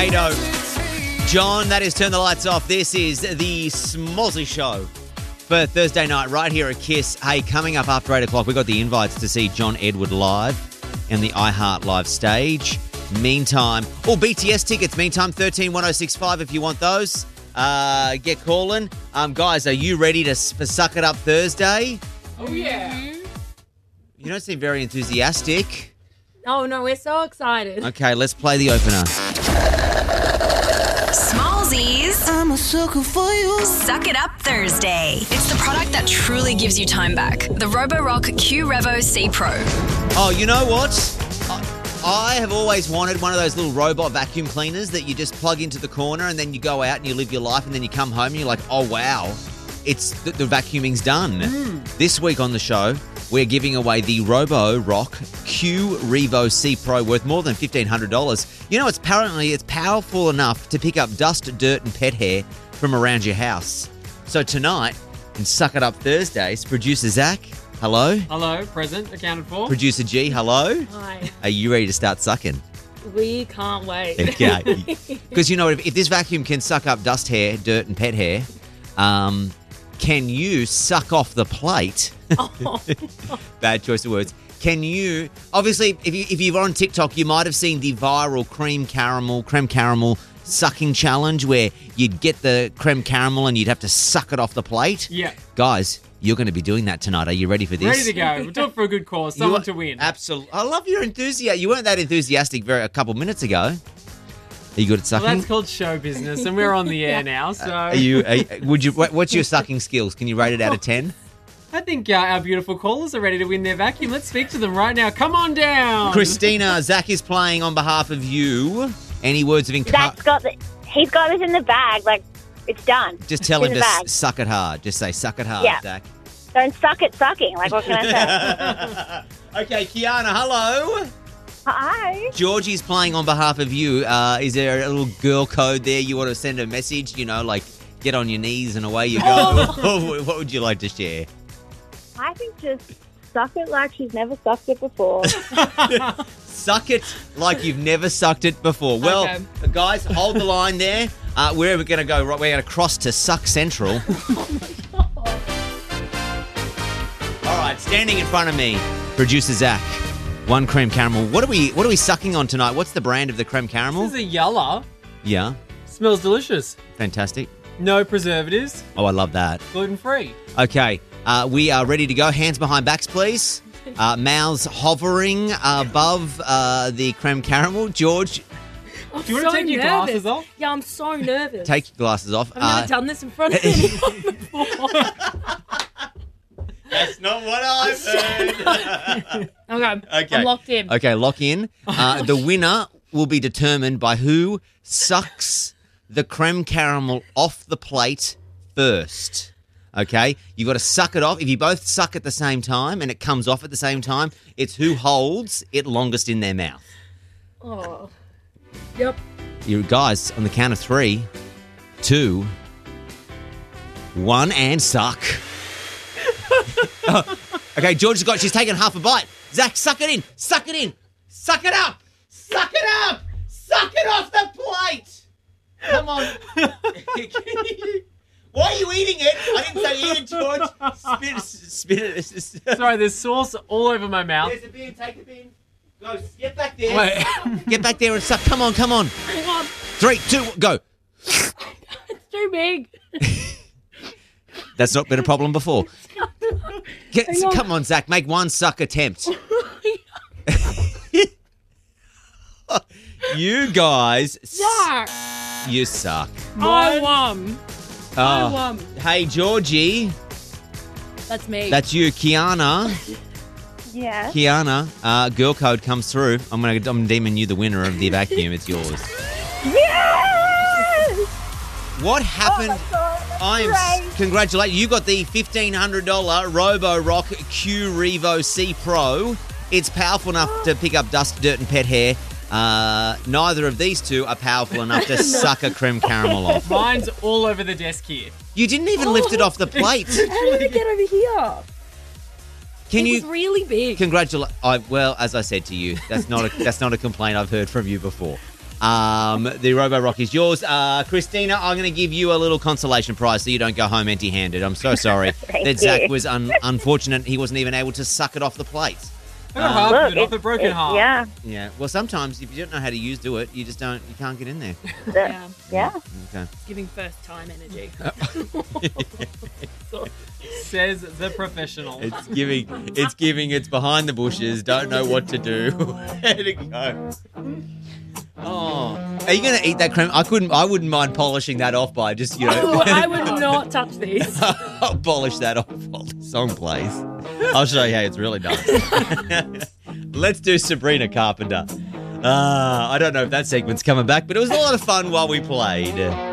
John, that is Turn the Lights Off. This is the Smozzy Show for Thursday night right here at KISS. Hey, coming up after 8 o'clock, we got the invites to see John Edward live in the iHeart Live stage. Meantime, BTS tickets. Meantime, 131065 if you want those. Get calling. Guys, are you ready for Suck It Up Thursday? Oh, yeah. You don't seem very enthusiastic. Oh, no, we're so excited. Okay, let's play the opener. Smallsies. I'm a sucker for you. Suck It Up Thursday. It's the product that truly gives you time back. The Roborock Q Revo C Pro. Oh, you know what? I have always wanted one of those little robot vacuum cleaners that you just plug into the corner and then you go out and you live your life and then you come home and you're like, oh, wow, it's the vacuuming's done. This week on the show, we're giving away the Roborock Q Revo C Pro worth more than $1,500. You know, it's powerful enough to pick up dust, dirt and pet hair from around your house. So tonight, in Suck It Up Thursdays, producer Zach, hello. Hello, present, accounted for. Producer G, hello. Hi. Are you ready to start sucking? We can't wait. Okay. Because you know, if this vacuum can suck up dust hair, dirt and pet hair, can you suck off the plate? Oh. Bad choice of words. Can you, obviously, if you're on TikTok, you might have seen the viral creme caramel sucking challenge where you'd get the creme caramel and you'd have to suck it off the plate. Yeah. Guys, you're going to be doing that tonight. Are you ready for this? Ready to go. We'll do it for a good cause. Someone to win. Absolutely. I love your enthusiasm. You weren't that enthusiastic a couple minutes ago. Are you good at sucking? Well, that's called show business, and we're on the air now. So, what's your sucking skills? Can you rate it out of 10? I think our beautiful callers are ready to win their vacuum. Let's speak to them right now. Come on down. Christina, Zach is playing on behalf of you. Any words of encouragement? He's got this in the bag. Like, it's done. Just tell him in the bag. Suck it hard. Just say suck it hard, Yeah. Zach. Don't suck at sucking. Like, what can I say? Okay, Kiana, hello. Hi. Georgie's playing on behalf of you. Is there a little girl code there you want to send a message? You know, like get on your knees and away you go. What would you like to share? I think just suck it like she's never sucked it before. Suck it like you've never sucked it before. Well, Okay. guys, hold the line there. We're going to go right. We're going to cross to Suck Central. All right, standing in front of me, producer Zach. One creme caramel. What are we sucking on tonight? What's the brand of the creme caramel? This is a Yalla. Yeah, Smells delicious. fantastic. No preservatives. Oh, I love that. Gluten-free. Okay, we are ready to go. Hands behind backs, please. Mouths hovering above the creme caramel. George, I'm Do you want to take your glasses off? Yeah, I'm so nervous. take your glasses off. I've never done this in front of anyone before. That's not what I've heard. Okay, I'm locked in. Okay, lock in. The winner will be determined by who sucks the creme caramel off the plate first. Okay? You've got to suck it off. If you both suck at the same time and it comes off at the same time, it's who holds it longest in their mouth. Oh. Yep. You guys, on the count of 3, 2, 1, and suck. Okay, George has she's taken half a bite. Zach, suck it in. Suck it in. Suck it up. Suck it up. Suck it off the plate. Come on. Why are you eating it? I didn't say eat it, George. Spit it. Sorry, there's sauce all over my mouth. There's a bin. Take a bin. Go. Get back there. Wait. Get back there and suck. Come on. Hang on. 3, 2, go. It's too big. That's not been a problem before. Hang on. Come on, Zach. Make one suck attempt. You guys, Zach, you suck. I won. I Oh. won. Hey, Georgie. That's me. That's you. Kiana. Yeah. Kiana, girl code comes through. I'm deeming you the winner of the vacuum. It's yours. Yes! What happened? Oh my God, that's great. Congratulate you. Got the $1,500 Roborock Q Revo C Pro. It's powerful enough to pick up dust, dirt, and pet hair. Neither of these two are powerful enough to suck a creme caramel off. Mine's all over the desk here. You didn't even lift it off the plate. How did it get over here? Can It was you really big. congratulate? Well, as I said to you, that's not a complaint I've heard from you before. The Robo-Rock is yours. Christina, I'm going to give you a little consolation prize so you don't go home empty-handed. I'm so sorry that Zach was unfortunate. He wasn't even able to suck it off the plate. I got half of it off, a broken half. Yeah. Yeah. Well, sometimes if you don't know how to do it, you just don't. You can't get in there. Yeah. Okay. Giving first time energy. Says the professional. It's giving. It's behind the bushes. Don't know what to do. Where to go? Oh, are you going to eat that cream? I wouldn't mind polishing that off by just I would not touch these. I'll polish that off while the song plays. I'll show you how it's really done. Let's do Sabrina Carpenter. I don't know if that segment's coming back, but it was a lot of fun while we played.